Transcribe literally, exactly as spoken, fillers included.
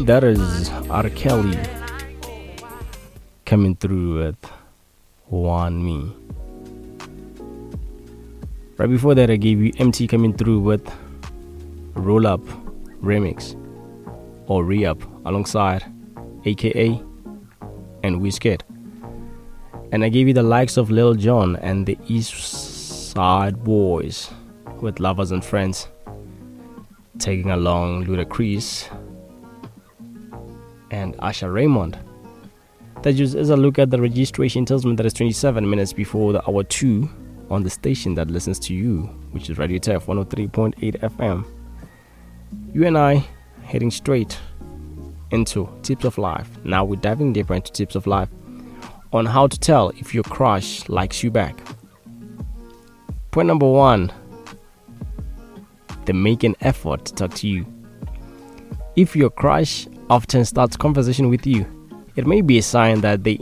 That is R. Kelly coming through with Want Me. Right before that, I gave you M T coming through with Roll Up Remix or Re-Up alongside A K A and Wizkid. And I gave you the likes of Lil Jon and the East Side Boys with Lovers and Friends, taking along Ludacris and Asha Raymond. That just is a look at the registration. Tells me that it's twenty-seven minutes before the hour two on the station that listens to you, which is Radio T F one oh three point eight F M. You and I heading straight into Tips of Life. Now we're diving deeper into Tips of Life on how to tell if your crush likes you back. Point number one, they make an effort to talk to you. If your crush often starts conversation with you, it may be a sign that they